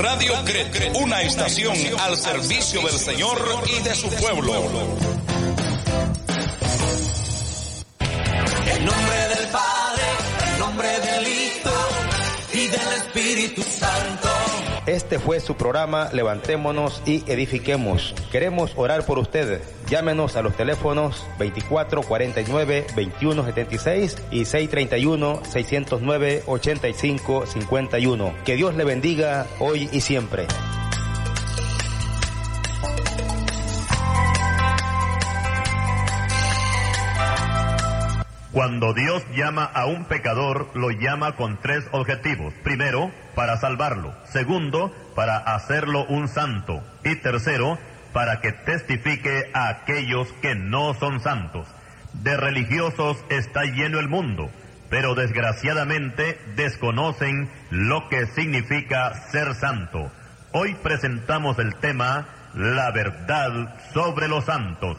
Radio Cret, una estación al servicio del Señor y de su pueblo. En nombre del Padre, en nombre del Hijo y del Espíritu Santo. Este fue su programa Levantémonos y Edifiquemos. Queremos orar por ustedes. Llámenos a los teléfonos 2449-2176 y 631-609-8551. Que Dios le bendiga hoy y siempre. Cuando Dios llama a un pecador, lo llama con tres objetivos. Primero, para salvarlo. Segundo, para hacerlo un santo. Y tercero, para que testifique a aquellos que no son santos. De religiosos está lleno el mundo, pero desgraciadamente desconocen lo que significa ser santo. Hoy presentamos el tema, la verdad sobre los santos.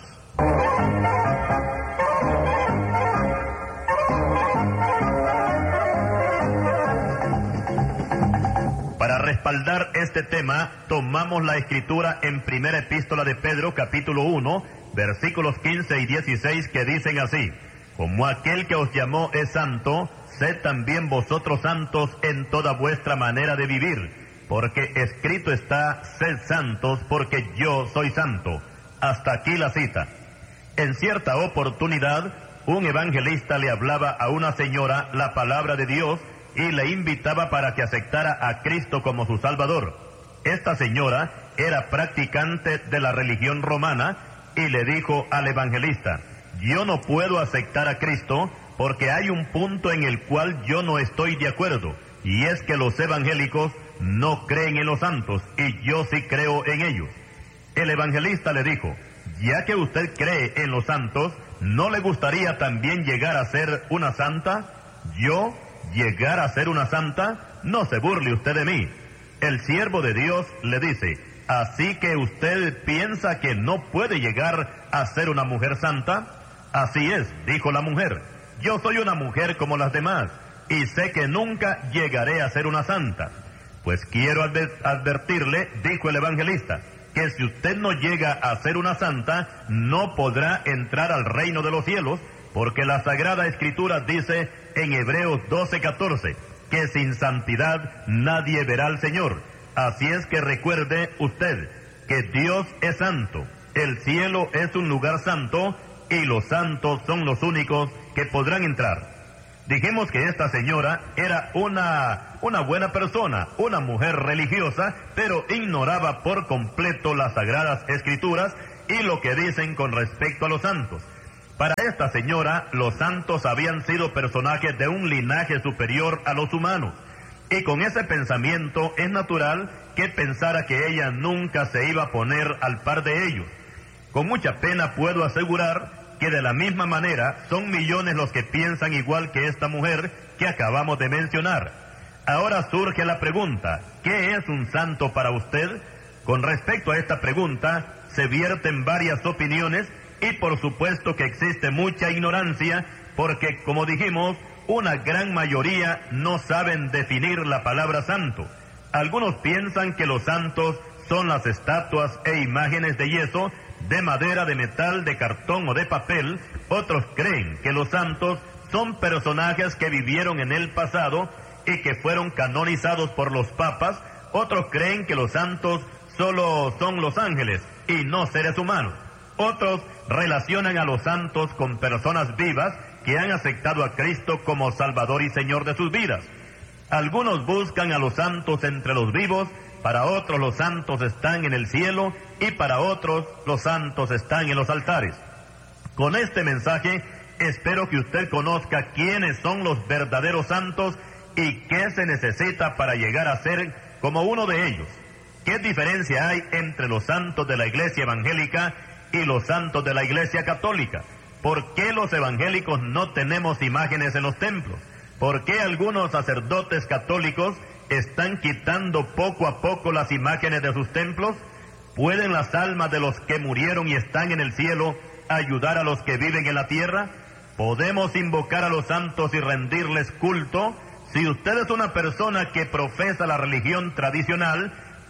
Para respaldar este tema, tomamos la escritura en primera epístola de Pedro, capítulo 1, versículos 15 y 16, que dicen así: como aquel que os llamó es santo, sed también vosotros santos en toda vuestra manera de vivir, porque escrito está, sed santos, porque yo soy santo. Hasta aquí la cita. En cierta oportunidad, un evangelista le hablaba a una señora la palabra de Dios, y le invitaba para que aceptara a Cristo como su Salvador. Esta señora era practicante de la religión romana y le dijo al evangelista: yo no puedo aceptar a Cristo porque hay un punto en el cual yo no estoy de acuerdo, y es que los evangélicos no creen en los santos y yo sí creo en ellos. El evangelista le dijo: ya que usted cree en los santos, ¿no le gustaría también llegar a ser una santa? ¿Yo llegar a ser una santa? No se burle usted de mí. El siervo de Dios le dice: ¿así que usted piensa que no puede llegar a ser una mujer santa? Así es, dijo la mujer. Yo soy una mujer como las demás, y sé que nunca llegaré a ser una santa. Pues quiero advertirle, dijo el evangelista, que si usted no llega a ser una santa, no podrá entrar al reino de los cielos, porque la Sagrada Escritura dice en Hebreos 12:14, que sin santidad nadie verá al Señor. Así es que recuerde usted que Dios es santo, el cielo es un lugar santo, y los santos son los únicos que podrán entrar. Dijimos que esta señora era una buena persona, una mujer religiosa, pero ignoraba por completo las Sagradas Escrituras y lo que dicen con respecto a los santos. Para esta señora, los santos habían sido personajes de un linaje superior a los humanos, y con ese pensamiento es natural que pensara que ella nunca se iba a poner al par de ellos. Con mucha pena puedo asegurar que de la misma manera son millones los que piensan igual que esta mujer que acabamos de mencionar. Ahora surge la pregunta: ¿qué es un santo para usted? Con respecto a esta pregunta, se vierten varias opiniones, y por supuesto que existe mucha ignorancia, porque, como dijimos, una gran mayoría no saben definir la palabra santo. Algunos piensan que los santos son las estatuas e imágenes de yeso, de madera, de metal, de cartón o de papel. Otros creen que los santos son personajes que vivieron en el pasado y que fueron canonizados por los papas. Otros creen que los santos solo son los ángeles y no seres humanos. Otros relacionan a los santos con personas vivas que han aceptado a Cristo como Salvador y Señor de sus vidas. Algunos buscan a los santos entre los vivos, para otros los santos están en el cielo y para otros los santos están en los altares. Con este mensaje espero que usted conozca quiénes son los verdaderos santos y qué se necesita para llegar a ser como uno de ellos. ¿Qué diferencia hay entre los santos de la Iglesia evangélica y los santos de la Iglesia católica? ¿Por qué los evangélicos no tenemos imágenes en los templos? ¿Por qué algunos sacerdotes católicos están quitando poco a poco las imágenes de sus templos? ¿Pueden las almas de los que murieron y están en el cielo ayudar a los que viven en la tierra? ¿Podemos invocar a los santos y rendirles culto? Si usted es una persona que profesa la religión tradicional,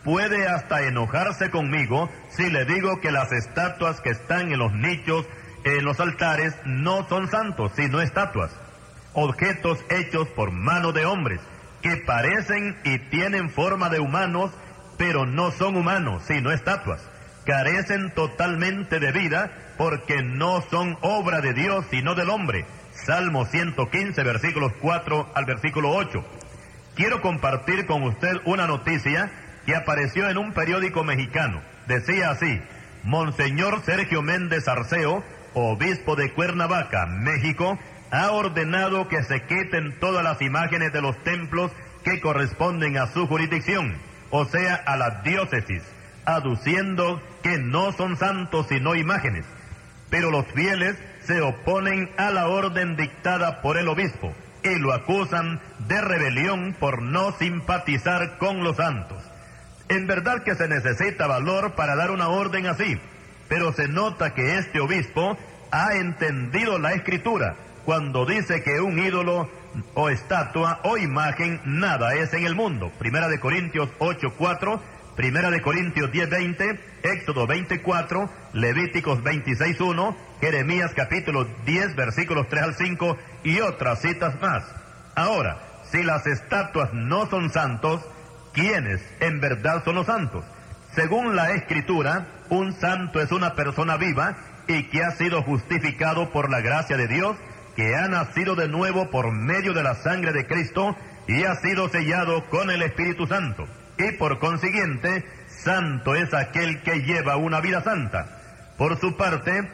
puede hasta enojarse conmigo si le digo que las estatuas que están en los nichos, en los altares, no son santos, sino estatuas, objetos hechos por mano de hombres, que parecen y tienen forma de humanos, pero no son humanos, sino estatuas. Carecen totalmente de vida, porque no son obra de Dios, sino del hombre. Salmo 115, versículos 4 al versículo 8. Quiero compartir con usted una noticia que apareció en un periódico mexicano. Decía así: Monseñor Sergio Méndez Arceo, obispo de Cuernavaca, México, ha ordenado que se quiten todas las imágenes de los templos que corresponden a su jurisdicción, o sea, a la diócesis, aduciendo que no son santos sino imágenes. Pero los fieles se oponen a la orden dictada por el obispo y lo acusan de rebelión por no simpatizar con los santos. En verdad que se necesita valor para dar una orden así, pero se nota que este obispo ha entendido la Escritura cuando dice que un ídolo o estatua o imagen nada es en el mundo. Primera de Corintios 8:4, Primera de Corintios 10:20, Éxodo 24, Levíticos 26:1, Jeremías capítulo 10, versículos 3 al 5 y otras citas más. Ahora, si las estatuas no son santos, ¿quiénes en verdad son los santos? Según la Escritura, un santo es una persona viva y que ha sido justificado por la gracia de Dios, que ha nacido de nuevo por medio de la sangre de Cristo y ha sido sellado con el Espíritu Santo. Y por consiguiente, santo es aquel que lleva una vida santa. Por su parte,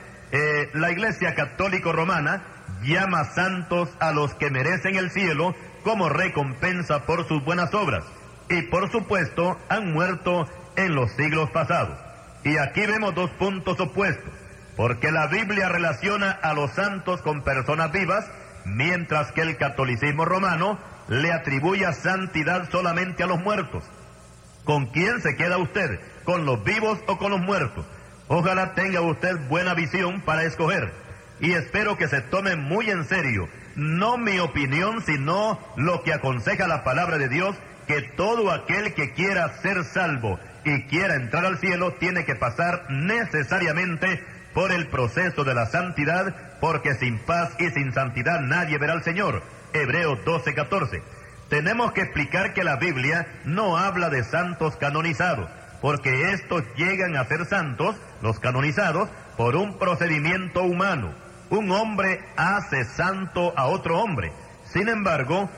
la Iglesia Católica Romana llama santos a los que merecen el cielo como recompensa por sus buenas obras. Y por supuesto, han muerto en los siglos pasados. Y aquí vemos dos puntos opuestos, porque la Biblia relaciona a los santos con personas vivas, mientras que el catolicismo romano le atribuye santidad solamente a los muertos. ¿Con quién se queda usted? ¿Con los vivos o con los muertos? Ojalá tenga usted buena visión para escoger. Y espero que se tome muy en serio, no mi opinión, sino lo que aconseja la palabra de Dios, que todo aquel que quiera ser salvo y quiera entrar al cielo tiene que pasar necesariamente por el proceso de la santidad, porque sin paz y sin santidad nadie verá al Señor. Hebreos 12:14. Tenemos que explicar que la Biblia no habla de santos canonizados, porque estos llegan a ser santos, los canonizados, por un procedimiento humano. Un hombre hace santo a otro hombre. Sin embargo,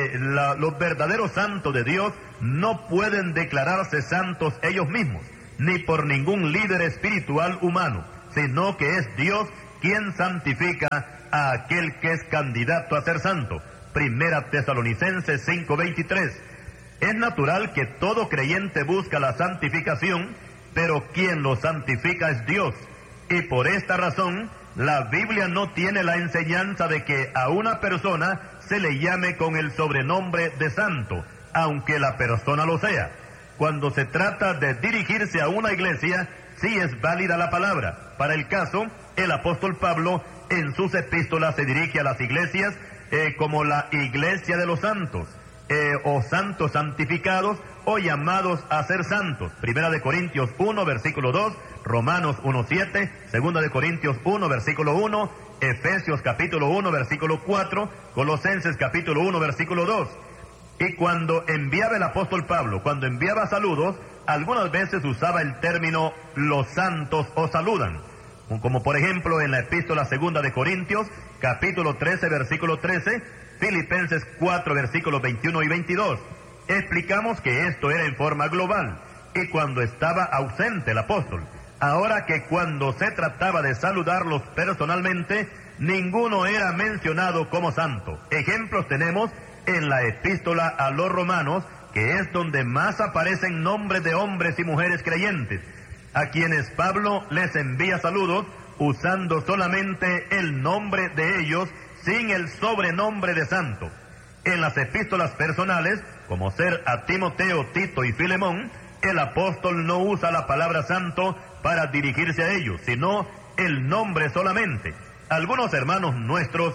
los verdaderos santos de Dios no pueden declararse santos ellos mismos, ni por ningún líder espiritual humano, sino que es Dios quien santifica a aquel que es candidato a ser santo. Primera Tesalonicenses 5:23. Es natural que todo creyente busca la santificación, pero quien lo santifica es Dios. Y por esta razón, la Biblia no tiene la enseñanza de que a una persona se le llame con el sobrenombre de santo, aunque la persona lo sea. Cuando se trata de dirigirse a una iglesia, sí es válida la palabra. Para el caso, el apóstol Pablo en sus epístolas se dirige a las iglesias como la iglesia de los santos, o santos santificados, o llamados a ser santos. Primera de Corintios 1, versículo 2, Romanos 1:7, Segunda de Corintios 1, versículo 1, Efesios capítulo 1, versículo 4, Colosenses capítulo 1, versículo 2. Y cuando enviaba el apóstol Pablo, cuando enviaba saludos, algunas veces usaba el término los santos os saludan, como por ejemplo en la epístola segunda de Corintios, capítulo 13, versículo 13, Filipenses 4, versículos 21 y 22. Explicamos que esto era en forma global, y cuando estaba ausente el apóstol. Ahora que cuando se trataba de saludarlos personalmente, ninguno era mencionado como santo. Ejemplos tenemos en la epístola a los romanos, que es donde más aparecen nombres de hombres y mujeres creyentes, a quienes Pablo les envía saludos usando solamente el nombre de ellos, sin el sobrenombre de santo. En las epístolas personales, como ser a Timoteo, Tito y Filemón, el apóstol no usa la palabra santo para dirigirse a ellos, sino el nombre solamente. Algunos hermanos nuestros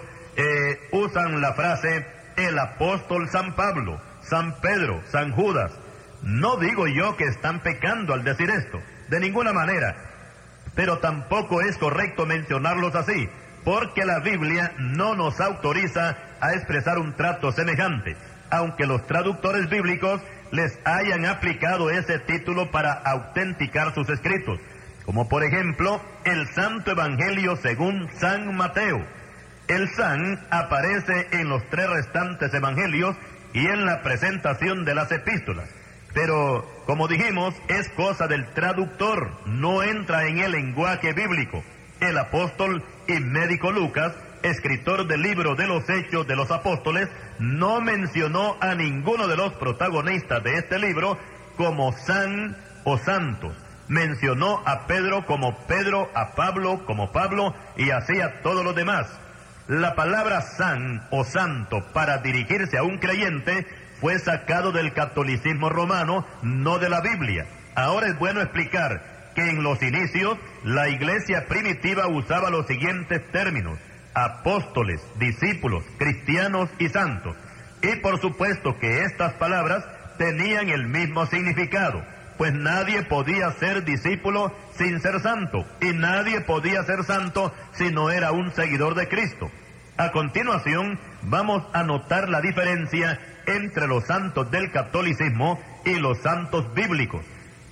usan la frase el apóstol San Pablo, San Pedro, San Judas. No digo yo que están pecando al decir esto, de ninguna manera, pero tampoco es correcto mencionarlos así, porque la Biblia no nos autoriza a expresar un trato semejante, aunque los traductores bíblicos les hayan aplicado ese título para autenticar sus escritos, como por ejemplo el Santo Evangelio según San Mateo. El San aparece en los 3 restantes evangelios y en la presentación de las epístolas, pero como dijimos, es cosa del traductor, no entra en el lenguaje bíblico. El apóstol y médico Lucas, escritor del libro de los Hechos de los Apóstoles, no mencionó a ninguno de los protagonistas de este libro como san o santos. Mencionó a Pedro como Pedro, a Pablo como Pablo y así a todos los demás. La palabra san o santo para dirigirse a un creyente fue sacado del catolicismo romano, no de la Biblia. Ahora es bueno explicar que en los inicios la iglesia primitiva usaba los siguientes términos: apóstoles, discípulos, cristianos y santos. Y por supuesto que estas palabras tenían el mismo significado, pues nadie podía ser discípulo sin ser santo, y nadie podía ser santo si no era un seguidor de Cristo. A continuación, vamos a notar la diferencia entre los santos del catolicismo y los santos bíblicos.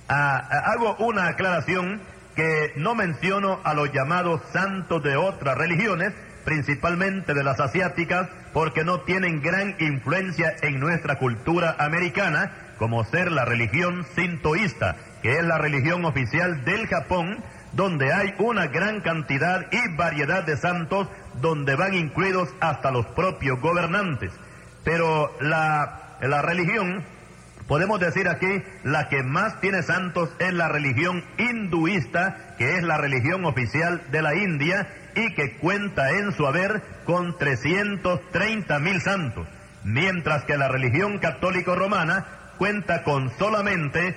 Hago una aclaración que no menciono a los llamados santos de otras religiones, principalmente de las asiáticas, porque no tienen gran influencia en nuestra cultura americana, como ser la religión sintoísta, que es la religión oficial del Japón, donde hay una gran cantidad y variedad de santos, donde van incluidos hasta los propios gobernantes. Pero la religión, podemos decir aquí, la que más tiene santos es la religión hinduista, que es la religión oficial de la India y que cuenta en su haber con 330,000 santos, mientras que la religión católico romana cuenta con solamente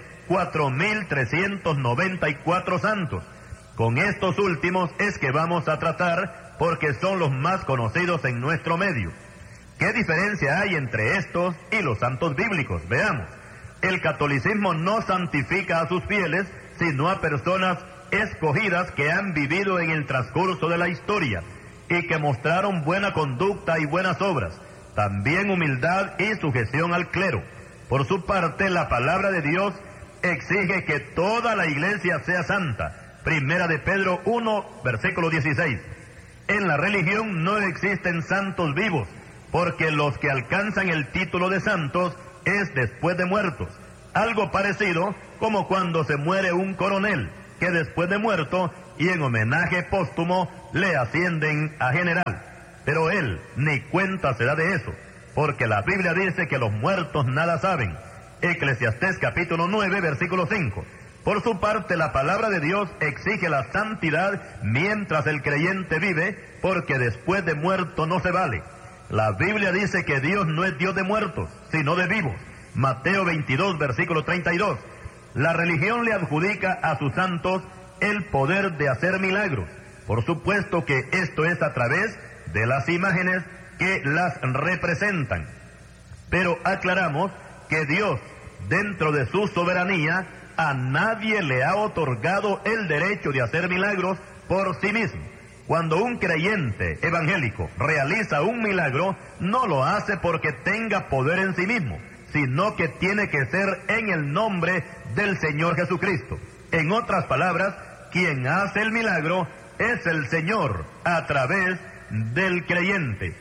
4,394 santos. Con estos últimos es que vamos a tratar porque son los más conocidos en nuestro medio. ¿Qué diferencia hay entre estos y los santos bíblicos? Veamos. El catolicismo no santifica a sus fieles, sino a personas escogidas que han vivido en el transcurso de la historia y que mostraron buena conducta y buenas obras, también humildad y sujeción al clero. Por su parte, la palabra de Dios exige que toda la iglesia sea santa. Primera de Pedro 1, versículo 16. En la religión no existen santos vivos, porque los que alcanzan el título de santos es después de muertos. Algo parecido como cuando se muere un coronel, que después de muerto y en homenaje póstumo le ascienden a general. Pero él ni cuenta se da de eso, porque la Biblia dice que los muertos nada saben. Eclesiastés capítulo 9, versículo 5. Por su parte, la palabra de Dios exige la santidad mientras el creyente vive, porque después de muerto no se vale. La Biblia dice que Dios no es Dios de muertos, sino de vivos. Mateo 22, versículo 32. La religión le adjudica a sus santos el poder de hacer milagros. Por supuesto que esto es a través de las imágenes que las representan. Pero aclaramos que Dios, dentro de su soberanía, a nadie le ha otorgado el derecho de hacer milagros por sí mismo. Cuando un creyente evangélico realiza un milagro, no lo hace porque tenga poder en sí mismo, sino que tiene que ser en el nombre del Señor Jesucristo. En otras palabras, quien hace el milagro es el Señor a través del creyente.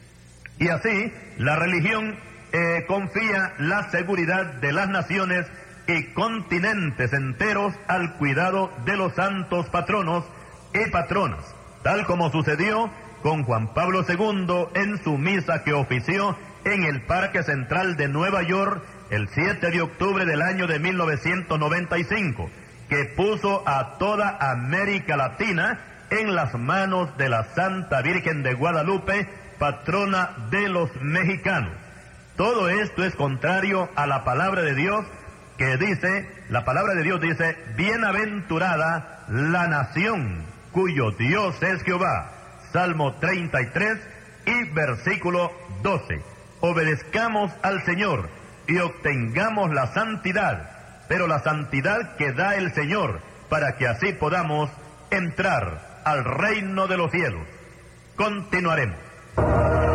Y así, la religión confía la seguridad de las naciones y continentes enteros al cuidado de los santos patronos y patronas, tal como sucedió con Juan Pablo II en su misa que ofició en el Parque Central de Nueva York el 7 de octubre del año de 1995, que puso a toda América Latina en las manos de la Santa Virgen de Guadalupe, patrona de los mexicanos. Todo esto es contrario a la palabra de Dios, que dice, la palabra de Dios dice, bienaventurada la nación cuyo Dios es Jehová. Salmo 33 y versículo 12. Obedezcamos al Señor y obtengamos la santidad, pero la santidad que da el Señor, para que así podamos entrar al reino de los cielos. Continuaremos.